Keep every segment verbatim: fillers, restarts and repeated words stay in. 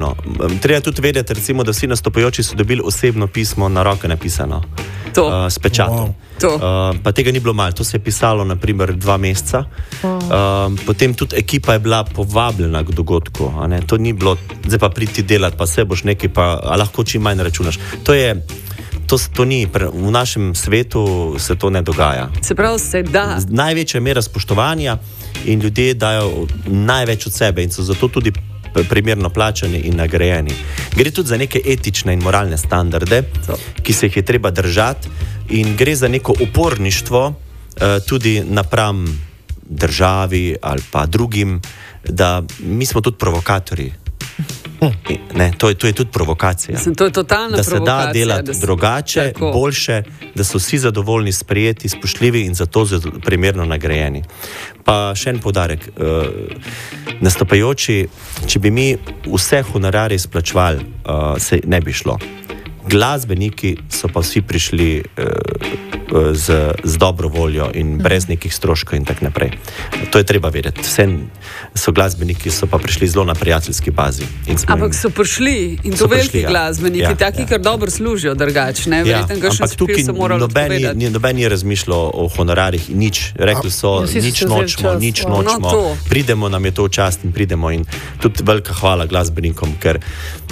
pisano. Treba tudi vedeti, recimo, da vsi nastopajoči so dobili osebno pismo na roke napisano. Uh, s pečatom. Wow. Uh, pa tega ni bilo malo, to se je pisalo naprimer dva meseca. Wow. Uh, potem tudi ekipa je bila povabljena k dogodku. A ne? To ni bilo, zdaj pa priti delati, pa se boš nekaj, pa lahko čim manj računaš. To je, to, to ni, v našem svetu se to ne dogaja. Se pravi, se da. Največja mera spoštovanja in ljudje dajo največ od sebe in so zato tudi primerno plačani in nagrajeni. Gre tudi za neke etične in moralne standarde, so. Ki se jih je treba držati, in gre za neko uporništvo uh, tudi napram državi ali pa drugim, da mi smo tudi provokatorji. Ne, to, je, to je tudi provokacija. Mislim, to je totalna da se provokacija, da delati da se, drugače, tako. Boljše, da so vsi zadovoljni, sprejeti, spoštljivi in zato primerno nagrajeni. Pa še en poudarek. Uh, nastopajoči, če bi mi vse honorarje izplačevali, uh, se ne bi šlo. Glasbeniki so pa vsi prišli uh, z, z dobro voljo in brez nekih stroškov in tak naprej. To je treba vedeti. Vse so glasbeniki, so pa prišli zelo na prijateljski bazi. Ampak so prišli in to veliki ja. glasbeniki, ja, taki, ja. Kar dobro služijo drugačne. Ja, ampak tukaj noben ni, noben ni razmišljal o honorarjih in nič. Rekli so, A, nič nočemo, nič nočemo. No, pridemo, nam je to v čast in pridemo. In tudi velika hvala glasbenikom, ker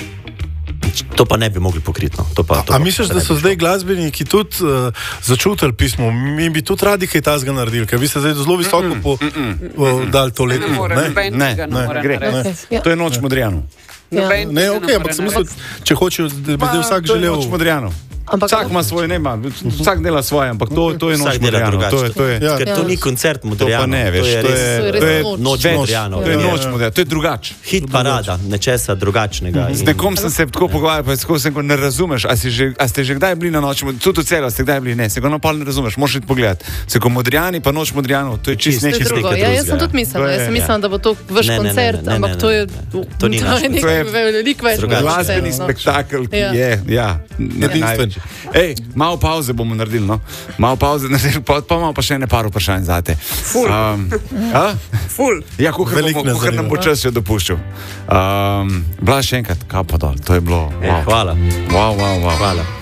to pa ne bi mogli pokriti. No. To pa, to A, a misliš, da so zdaj glasbeniki tudi uh, začutili pismo? Mi bi tudi radi kaj tazga naredili, ker vi ste zdaj zelo visoko mm -mm, po, mm -mm. uh, dali to leto. Ne, ne, ne, ne, ne, gre. Okay. Ja. To je noč Modrijanov. Ja. Ne, ok, ampak sem mislil, če hočejo, da bi zdaj vsak to želel. To je noč Modrijanov. Vsak ima svoje, nema, vsak dela svoje, ampak to, to je noč Modrijanov. To je, to je, ja. Ker to ni koncert Modrijanov. To pa ne, veš, to je, to je, to je noč Modrijanov. To je noč Modrijanov, to je drugače. Hit parada, nečesa drugačnega. Z nekom sem se tako pogovarjal, pa tako sem, ko ne razumeš, a, si že, a ste že kdaj bili na noč, tudi v celo ste kdaj bili, ne, se ga napol ne razumeš, moraš iti pogledati. Se ko Modrijani pa noč Modrijanov, to je čist nekaj drugega. Ja, jaz sem tudi mislila, jaz sem mislila, da bo to vaš koncert, ampak to je to ni naš. To je veliko več. Glasbeni spektakel, ki je, ja, edinstven. Ej, malo pauze bomo naredili, no? Malo pauze naredili, pa, pa imamo pa še ene par vprašanj zate. Ful. Um, Ful. Ja, kuhar, bomo, kuhar nam bo čas še dopuščal. Um, Bila še enkrat, kaj pa dol, to je bilo. Wow. E, hvala. Wow, wow, wow. Hvala.